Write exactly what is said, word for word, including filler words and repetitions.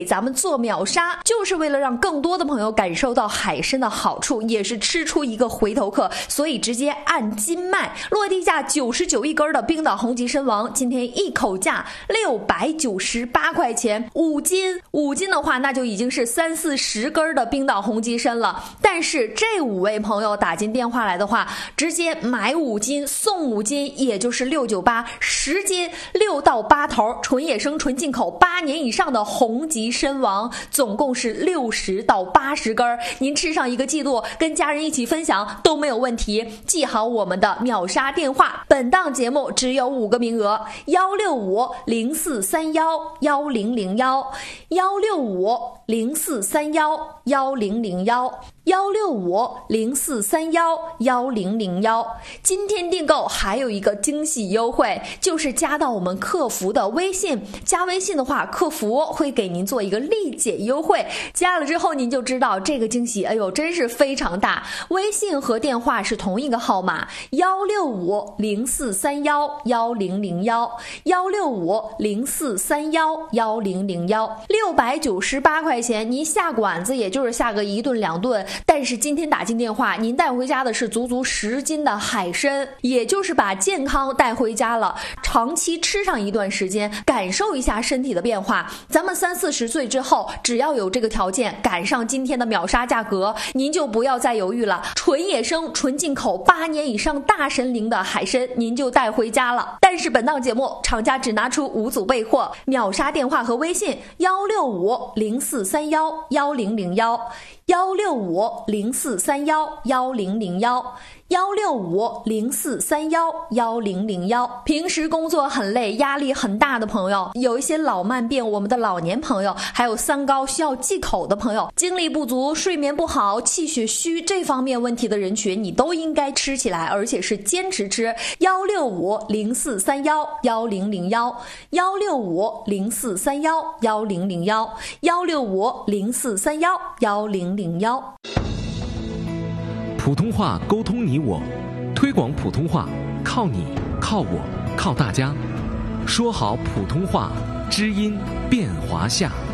咱们做秒杀就是为了让更多的朋友感受到海参的好处，也是吃出一个回头客，所以直接按斤卖，落地价九十九一根的冰岛红棘参王，今天一口价六百九十八块钱，五斤，五斤的话那就已经是三四十根的冰岛红棘参了。但是这五位朋友打进电话来的话，直接买五斤送五斤，也就是六九八，十斤六到八头，纯野生纯进口八年以上的红棘参王，总共是六十到八十根，您吃上一个季度，跟家人一起分享都没有问题。记好我们的秒杀电话，本档节目只有五个名额：幺六五零四三幺幺零零幺，幺六五零四三幺幺零零幺。幺六五零四三幺幺零零幺，今天订购还有一个惊喜优惠，就是加到我们客服的微信，加微信的话，客服会给您做一个立减优惠，加了之后您就知道这个惊喜，哎呦，真是非常大。微信和电话是同一个号码，幺六五零四三幺幺零零幺，幺六五零四三幺幺零零幺，六百九十八块钱，您下馆子也就是下个一顿两顿。但是今天打进电话，您带回家的是足足十斤的海参，也就是把健康带回家了，长期吃上一段时间，感受一下身体的变化。咱们三四十岁之后，只要有这个条件，赶上今天的秒杀价格，您就不要再犹豫了，纯野生纯进口八年以上大神龄的海参，您就带回家了。但是本档节目厂家只拿出五组备货，秒杀电话和微信幺六五零四三幺幺零零幺，幺六五零四三幺幺零零幺，幺六五零四三幺幺零零幺。平时工作很累，压力很大的朋友，有一些老慢病，我们的老年朋友，还有三高需要忌口的朋友，精力不足、睡眠不好、气血虚这方面问题的人群，你都应该吃起来，而且是坚持吃。幺六五零四三幺幺零零幺，幺六五零四三幺幺零零幺，幺六五零四三幺幺零零幺。 普通话沟通你我，推广普通话靠你靠我靠大家，说好普通话，知音变华夏。